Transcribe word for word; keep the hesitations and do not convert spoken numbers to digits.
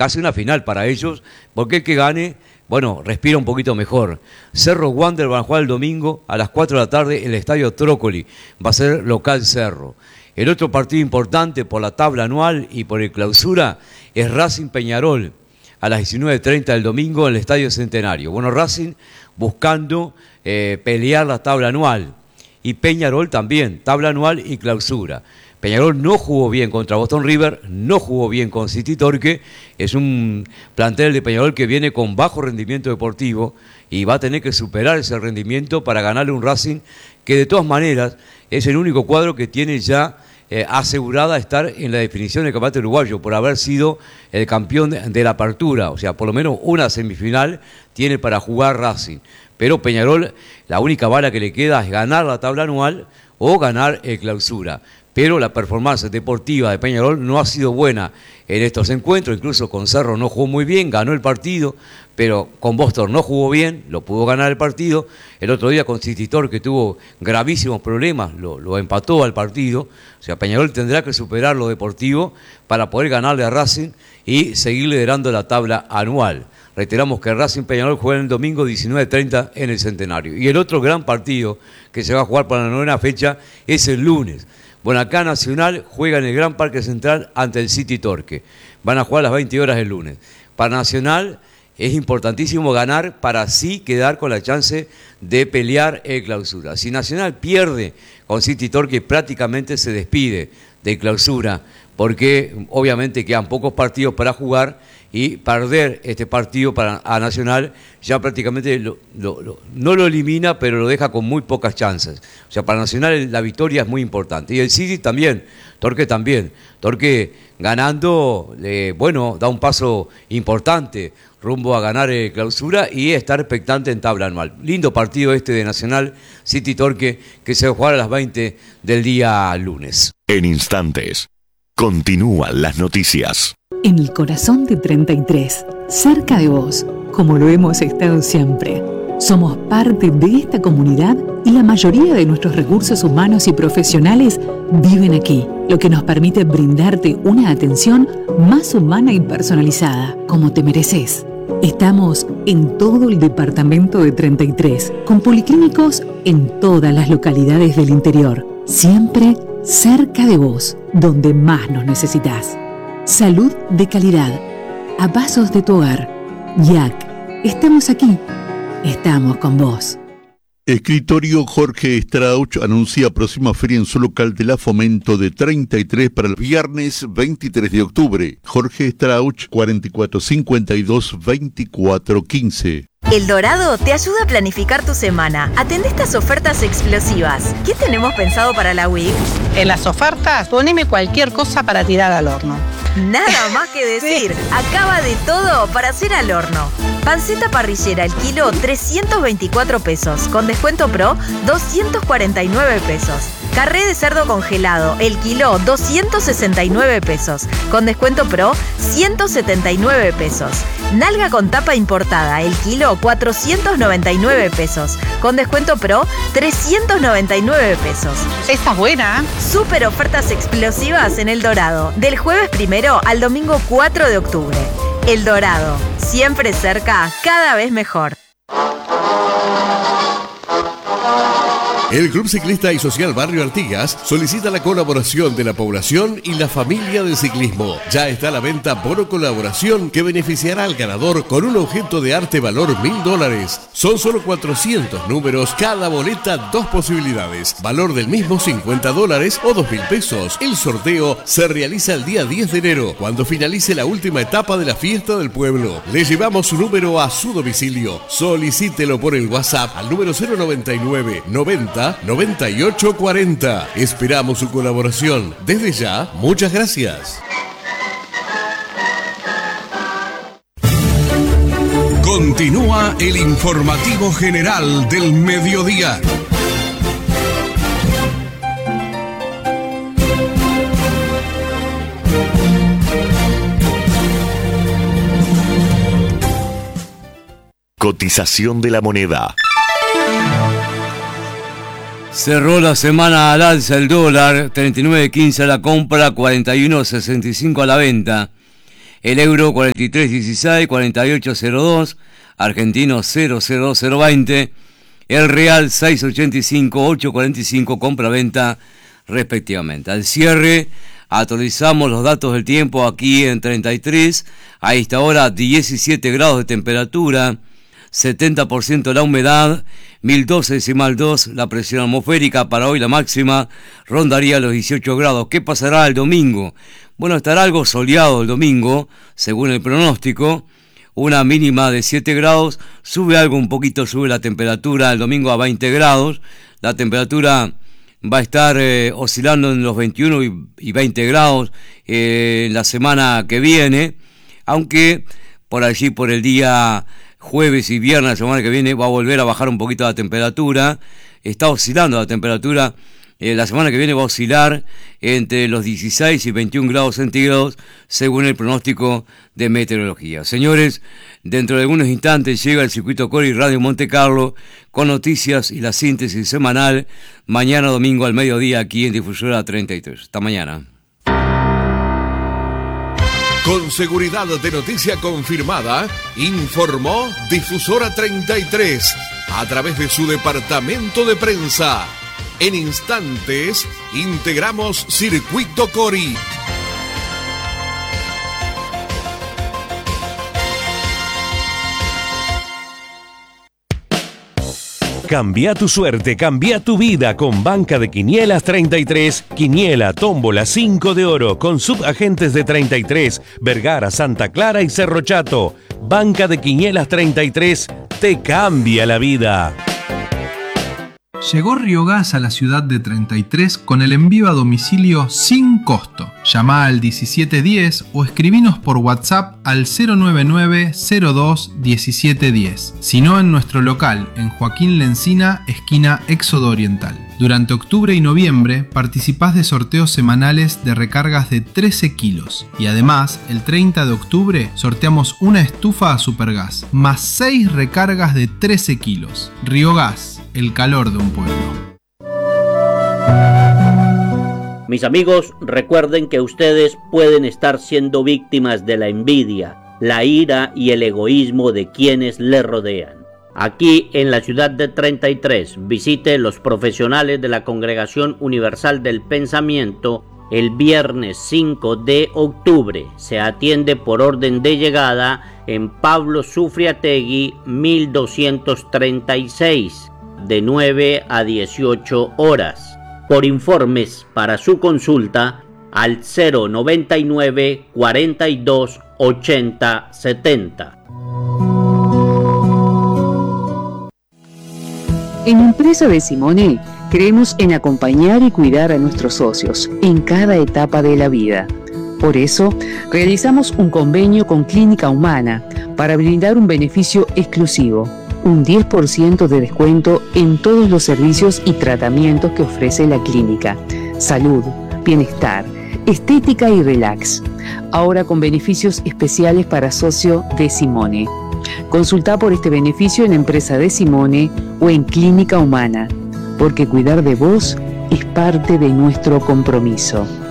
casi una final para ellos, porque el que gane, bueno, respira un poquito mejor. Cerro Wander va a jugar el domingo a las cuatro de la tarde en el Estadio Trócoli, va a ser local Cerro. El otro partido importante por la tabla anual y por el clausura es Racing Peñarol, a las diecinueve treinta del domingo en el Estadio Centenario. Bueno, Racing buscando eh, pelear la tabla anual, y Peñarol también, tabla anual y clausura. Peñarol no jugó bien contra Boston River, no jugó bien con City Torque, es un plantel de Peñarol que viene con bajo rendimiento deportivo y va a tener que superar ese rendimiento para ganarle un Racing que de todas maneras es el único cuadro que tiene ya eh, asegurada estar en la definición del campeonato uruguayo por haber sido el campeón de, de la apertura, o sea, por lo menos una semifinal tiene para jugar Racing. Pero Peñarol, la única bala que le queda es ganar la tabla anual o ganar el clausura. Pero la performance deportiva de Peñarol no ha sido buena en estos encuentros, incluso con Cerro no jugó muy bien, ganó el partido, pero con Boston no jugó bien, lo pudo ganar el partido. El otro día con City Torque, que tuvo gravísimos problemas, lo, lo empató al partido. O sea, Peñarol tendrá que superar lo deportivo para poder ganarle a Racing y seguir liderando la tabla anual. Reiteramos que Racing Peñarol juega el domingo diecinueve treinta en el Centenario. Y el otro gran partido que se va a jugar para la novena fecha es el lunes. Bueno, acá Nacional juega en el Gran Parque Central ante el City Torque. Van a jugar a las veinte horas el lunes. Para Nacional es importantísimo ganar para así quedar con la chance de pelear el clausura. Si Nacional pierde con City Torque, prácticamente se despide de clausura, porque obviamente quedan pocos partidos para jugar y perder este partido para a Nacional ya prácticamente lo, lo, lo, no lo elimina, pero lo deja con muy pocas chances. O sea, para Nacional la victoria es muy importante. Y el City también, Torque también. Torque ganando, eh, bueno, da un paso importante rumbo a ganar eh, clausura y estar expectante en tabla anual. Lindo partido este de Nacional City Torque que se va a jugar a las veinte del día lunes. En instantes, continúan las noticias. En el corazón de treinta y tres, cerca de vos, como lo hemos estado siempre. Somos parte de esta comunidad y la mayoría de nuestros recursos humanos y profesionales viven aquí, lo que nos permite brindarte una atención más humana y personalizada, como te mereces. Estamos en todo el departamento de treinta y tres, con policlínicos en todas las localidades del interior, siempre cerca de vos, donde más nos necesitas. Salud de calidad, a pasos de tu hogar. Y A C, estamos aquí, estamos con vos. Escritorio Jorge Strauch anuncia próxima feria en su local de la Fomento de treinta y tres para el viernes veintitrés de octubre. Jorge Strauch, cuarenta y cuatro cincuenta y dos, veinticuatro quince. El Dorado te ayuda a planificar tu semana. Atende estas ofertas explosivas. ¿Qué tenemos pensado para la week? En las ofertas, poneme cualquier cosa para tirar al horno. Nada más que decir. Sí. Acaba de todo para hacer al horno. Panceta parrillera el kilo, trescientos veinticuatro pesos. Con descuento pro, doscientos cuarenta y nueve pesos. Carré de cerdo congelado, el kilo, doscientos sesenta y nueve pesos. Con descuento pro, ciento setenta y nueve pesos. Nalga con tapa importada, el kilo, cuatrocientos noventa y nueve pesos. Con descuento pro, trescientos noventa y nueve pesos. Esta es buena, ¿eh? Súper ofertas explosivas en El Dorado. Del jueves primero al domingo cuatro de octubre. El Dorado, siempre cerca, cada vez mejor. El Club Ciclista y Social Barrio Artigas solicita la colaboración de la población y la familia del ciclismo. Ya está a la venta bono colaboración que beneficiará al ganador con un objeto de arte valor mil dólares. Son solo cuatrocientos números, cada boleta dos posibilidades. Valor del mismo cincuenta dólares o dos mil pesos. El sorteo se realiza el día diez de enero, cuando finalice la última etapa de la fiesta del pueblo. Le llevamos su número a su domicilio. Solicítelo por el WhatsApp al número cero noventa y nueve, noventa, noventa y ocho cuarenta. Esperamos su colaboración. Desde ya, muchas gracias. Continúa el informativo general del mediodía. Cotización de la moneda. Cerró la semana al alza el dólar, treinta y nueve quince a la compra, cuarenta y uno sesenta y cinco a la venta. el euro cuarenta y tres dieciséis, cuarenta y ocho cero dos, argentino cero cero dos cero veinte, el real seis ochenta y cinco, ocho cuarenta y cinco, compra-venta respectivamente. Al cierre actualizamos los datos del tiempo aquí en treinta y tres, a esta hora diecisiete grados de temperatura, setenta por ciento la humedad, mil doce decimal dos la presión atmosférica. Para hoy la máxima rondaría los dieciocho grados. ¿Qué pasará el domingo? Bueno, estará algo soleado el domingo, según el pronóstico, una mínima de siete grados, sube algo un poquito, sube la temperatura el domingo a veinte grados, la temperatura va a estar eh, oscilando en los veintiuno y veinte grados eh, en la semana que viene, aunque por allí por el día jueves y viernes la semana que viene va a volver a bajar un poquito la temperatura, está oscilando la temperatura, eh, la semana que viene va a oscilar entre los dieciséis y veintiún grados centígrados según el pronóstico de meteorología. Señores, dentro de algunos instantes llega el Circuito Cori Radio Monte Carlo con noticias y la síntesis semanal mañana domingo al mediodía aquí en Difusora treinta y tres. Hasta mañana. Con seguridad de noticia confirmada, informó Difusora treinta y tres a través de su departamento de prensa. En instantes, integramos Circuito Cori. Cambia tu suerte, cambia tu vida con Banca de Quinielas treinta y tres. Quiniela, tómbola, cinco de oro con subagentes de treinta y tres, Vergara, Santa Clara y Cerro Chato. Banca de Quinielas treinta y tres te cambia la vida. Llegó Riogas a la ciudad de treinta y tres con el envío a domicilio sin costo. Llama al diecisiete diez o escribinos por WhatsApp al cero nueve nueve cero dos diecisiete diez. Si no, en nuestro local, en Joaquín Lencina, esquina Éxodo Oriental. Durante octubre y noviembre participás de sorteos semanales de recargas de trece kilos. Y además, el treinta de octubre sorteamos una estufa a Supergas, más seis recargas de trece kilos. Riogas, el calor de un pueblo. Mis amigos, recuerden que ustedes pueden estar siendo víctimas de la envidia, la ira y el egoísmo de quienes les rodean. Aquí en la ciudad de treinta y tres, visite los profesionales de la Congregación Universal del Pensamiento el viernes cinco de octubre. Se atiende por orden de llegada en Pablo Sufriategui mil doscientos treinta y seis, de nueve a dieciocho horas. Por informes para su consulta al cero noventa y nueve cuarenta y dos ochenta setenta. En Empresa de Simone creemos en acompañar y cuidar a nuestros socios en cada etapa de la vida. Por eso, realizamos un convenio con Clínica Humana para brindar un beneficio exclusivo, un diez por ciento de descuento en todos los servicios y tratamientos que ofrece la clínica. Salud, bienestar, estética y relax. Ahora con beneficios especiales para socio de Simone. Consulta por este beneficio en Empresa de Simone o en Clínica Humana, porque cuidar de vos es parte de nuestro compromiso.